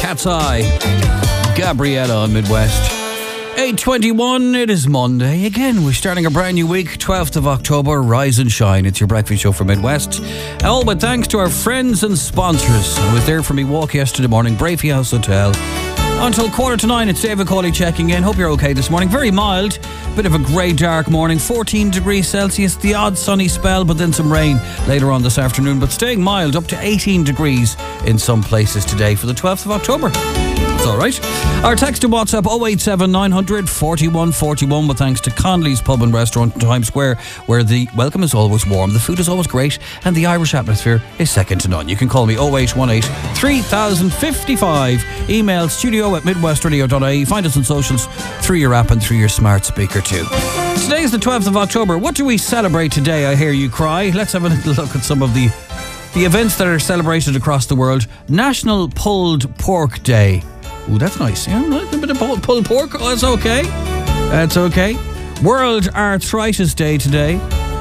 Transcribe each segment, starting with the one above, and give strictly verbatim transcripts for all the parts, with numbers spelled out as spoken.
Cat's Eye. Gabriella on Midwest. eight twenty-one, it is Monday. Again, we're starting a brand new week, twelfth of October. Rise and shine. It's your breakfast show for Midwest. All but thanks to our friends and sponsors. I was there for me walk yesterday morning, Brafey House Hotel. Until quarter to nine, it's David Cawley checking in. Hope you're okay this morning. Very mild. Bit of a grey, dark morning. fourteen degrees Celsius. The odd sunny spell, but then some rain later on this afternoon. But staying mild, up to eighteen degrees in some places today for the twelfth of October. It's all right. Our text to WhatsApp oh eight seven nine hundred forty-one forty-one with thanks to Conley's Pub and Restaurant in Times Square, where the welcome is always warm, the food is always great, and the Irish atmosphere is second to none. You can call me oh eight one eight three thousand fifty-five. Email studio at midwestradio dot I E. Find us on socials through your app and through your smart speaker too. Today is the twelfth of October. What do we celebrate today, I hear you cry? Let's have a little look at some of the the events that are celebrated across the world. National Pulled Pork Day. Ooh, that's nice. Yeah, a bit of pulled pork. Oh, that's okay. That's okay. World Arthritis Day today.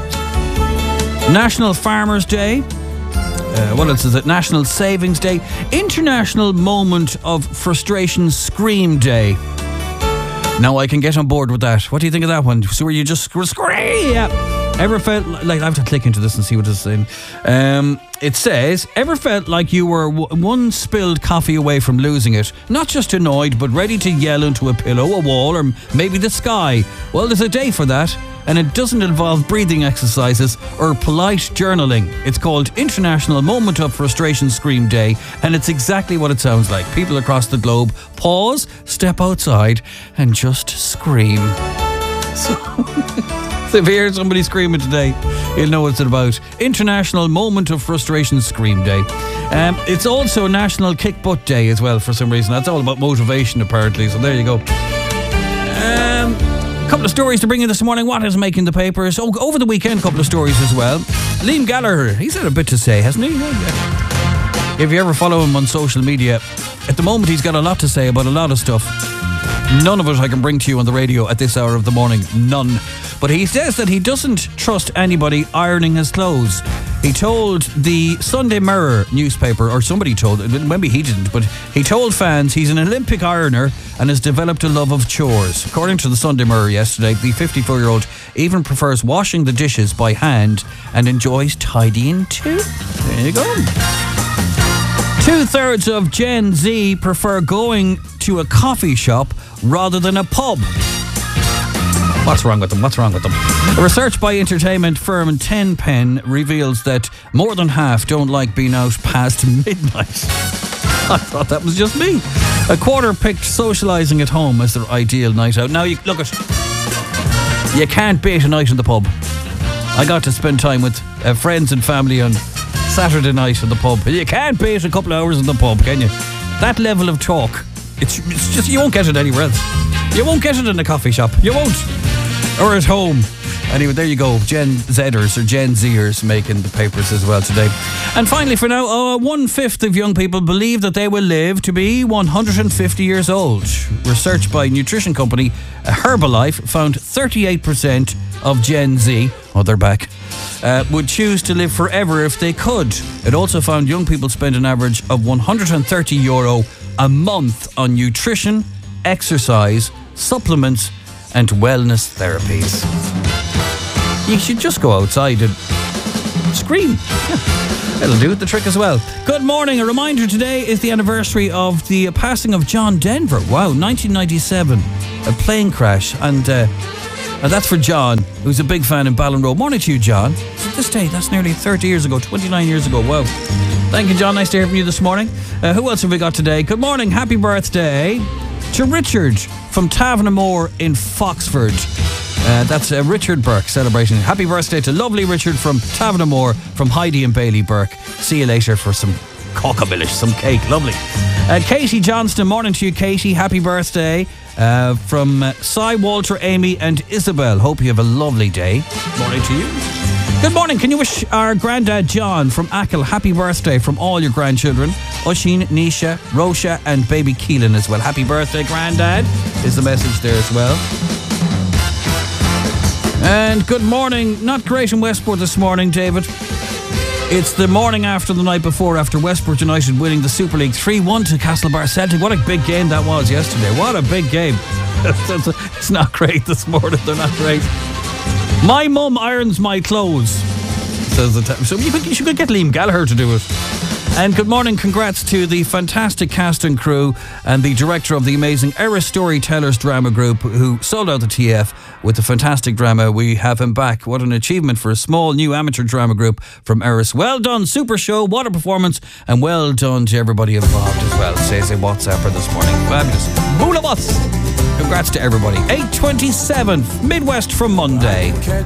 National Farmers Day. Uh, what else is it? National Savings Day. International Moment of Frustration Scream Day. Now I can get on board with that. What do you think of that one? So where you just scream? Yeah. Ever felt like, I have to click into this and see what it's saying. Um, it says, ever felt like you were w- one spilled coffee away from losing it? Not just annoyed, but ready to yell into a pillow, a wall, or maybe the sky. Well, there's a day for that, and it doesn't involve breathing exercises or polite journaling. It's called International Moment of Frustration Scream Day, and it's exactly what it sounds like. People across the globe pause, step outside, and just scream. So... So if you hear somebody screaming today, you'll know what it's about. International Moment of Frustration Scream Day. Um, it's also National Kick Butt Day as well for some reason. That's all about motivation apparently, so there you go. Um, a couple of stories to bring in this morning. What is making the papers? Oh, over the weekend, a couple of stories as well. Liam Gallagher, he's had a bit to say, hasn't he? If you ever follow him on social media, at the moment he's got a lot to say about a lot of stuff. None of it I can bring to you on the radio at this hour of the morning. None. But he says that he doesn't trust anybody ironing his clothes. He told the Sunday Mirror newspaper, or somebody told, maybe he didn't, but he told fans he's an Olympic ironer and has developed a love of chores. According to the Sunday Mirror yesterday, the fifty-four-year-old even prefers washing the dishes by hand and enjoys tidying too. There you go. Two-thirds of Gen Z prefer going to a coffee shop rather than a pub. What's wrong with them? What's wrong with them? A research by entertainment firm ten pen reveals that more than half don't like being out past midnight. I thought that was just me. A quarter picked socialising at home as their ideal night out. Now, you look at... You can't beat a night in the pub. I got to spend time with uh, friends and family on Saturday night in the pub. You can't beat a couple of hours in the pub, can you? That level of talk, it's, it's just, you won't get it anywhere else. You won't get it in a coffee shop. You won't. Or at home. Anyway, there you go. Gen Zers or Gen Zers making the papers as well today. And finally, for now, uh, one-fifth of young people believe that they will live to be one hundred fifty years old. Research by nutrition company Herbalife found thirty-eight percent of Gen Z, oh, they're back, uh, would choose to live forever if they could. It also found young people spend an average of one hundred thirty euro a month on nutrition, exercise, supplements, and wellness therapies. You should just go outside and scream. Yeah, it'll do the trick as well. Good morning. A reminder, today is the anniversary of the passing of John Denver. Wow, nineteen ninety-seven. A plane crash. And, uh, and that's for John, who's a big fan in Ballinrobe. Morning to you, John. So this day, that's nearly thirty years ago, twenty-nine years ago. Wow. Thank you, John. Nice to hear from you this morning. Uh, who else have we got today? Good morning. Happy birthday to Richard from Tavenamore in Foxford. Uh, that's uh, Richard Burke celebrating. Happy birthday to lovely Richard from Tavenamore, from Heidi and Bailey Burke. See you later for some cockabilish, some cake. Lovely. Uh, Katie Johnston, morning to you, Katie. Happy birthday. Uh, from uh, Cy, Walter, Amy and Isabel. Hope you have a lovely day. Morning to you. Good morning. Can you wish our granddad John from Achill happy birthday from all your grandchildren? Oisin, Nisha, Rosha and baby Keelan as well. Happy birthday, granddad, is the message there as well. And good morning. Not great in Westport this morning, David. It's the morning after the night before, after Westport United winning the Super League three one to Castlebar Celtic. What a big game that was yesterday. What a big game. It's not great this morning. They're not great. My mum irons my clothes, says the t- So you could, you should get Liam Gallagher to do it. And good morning, congrats to the fantastic cast and crew and the director of the amazing Erris Storytellers drama group who sold out the T F with the fantastic drama. We have him back. What an achievement for a small new amateur drama group from Erris. Well done, super show, what a performance, and well done to everybody involved as well, says a WhatsApper this morning. Fabulous. Bula bus. Congrats to everybody. eight twenty-seven, Midwest from Monday.